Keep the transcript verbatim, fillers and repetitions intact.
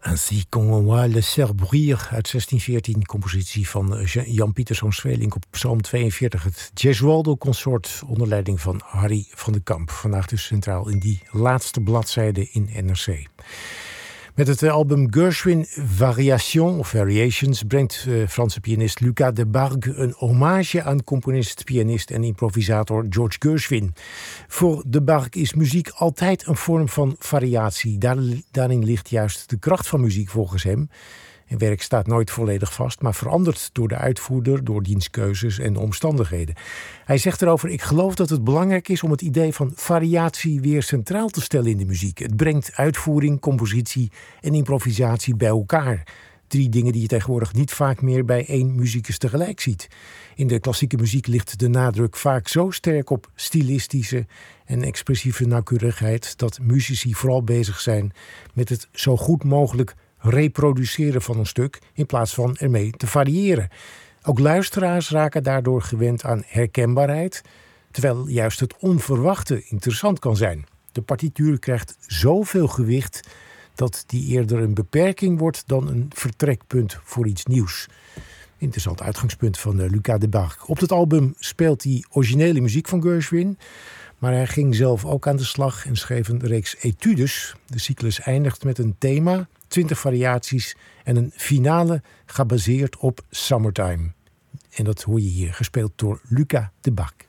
Ainsi qu'on va laisser bruire uit zestien veertien, compositie van Jan Pieterszoon Sweelinck op Psalm tweeënveertig. Het Gesualdo-consort onder leiding van Harry van den Kamp. Vandaag dus centraal in die laatste bladzijde in N R C. Met het album Gershwin Variation of Variations brengt uh, Franse pianist Lucas Debargue een hommage aan componist, pianist en improvisator George Gershwin. Voor Debargue is muziek altijd een vorm van variatie. Daar, daarin ligt juist de kracht van muziek volgens hem. Een werk staat nooit volledig vast, maar verandert door de uitvoerder, door diens keuzes en omstandigheden. Hij zegt erover: ik geloof dat het belangrijk is om het idee van variatie weer centraal te stellen in de muziek. Het brengt uitvoering, compositie en improvisatie bij elkaar. Drie dingen die je tegenwoordig niet vaak meer bij één muzikus tegelijk ziet. In de klassieke muziek ligt de nadruk vaak zo sterk op stilistische en expressieve nauwkeurigheid dat muzici vooral bezig zijn met het zo goed mogelijk reproduceren van een stuk in plaats van ermee te variëren. Ook luisteraars raken daardoor gewend aan herkenbaarheid, terwijl juist het onverwachte interessant kan zijn. De partituur krijgt zoveel gewicht dat die eerder een beperking wordt dan een vertrekpunt voor iets nieuws. Interessant uitgangspunt van uh, Lucas Debargue. Op het album speelt hij originele muziek van Gershwin, maar hij ging zelf ook aan de slag en schreef een reeks etudes. De cyclus eindigt met een thema, twintig variaties en een finale gebaseerd op Summertime. En dat hoor je hier, gespeeld door Lucas Debargue.